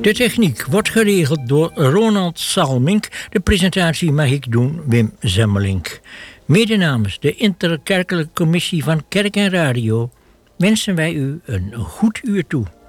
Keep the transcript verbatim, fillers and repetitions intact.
De techniek wordt geregeld door Ronald Salmink. De presentatie mag ik doen, Wim Zemmelink. Mede namens de Interkerkelijke Commissie van Kerk en Radio wensen wij u een goed uur toe.